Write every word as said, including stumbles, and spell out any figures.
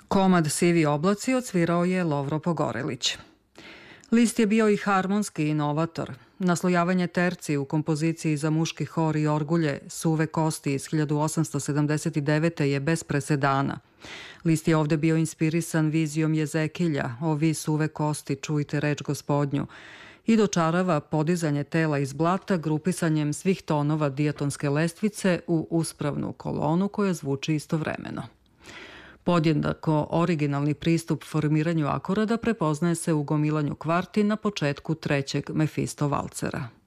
Komad Sivi oblaci odsvirao je Lovro Pogorelić. List je bio i harmonski inovator. Naslojavanje terci u kompoziciji za muški hor i orgulje Suve kosti iz hiljadu osamsto sedamdeset devete. je bez presedana. List je ovde bio inspirisan vizijom Jezekilja, o vi suve kosti, čujte reč gospodnju, i dočarava podizanje tela iz blata grupisanjem svih tonova dijatonske lestvice u uspravnu kolonu koja zvuči istovremeno. Podjednako originalni pristup formiranju akorada prepoznaje se u gomilanju kvarti na početku trećeg Mefisto valcera.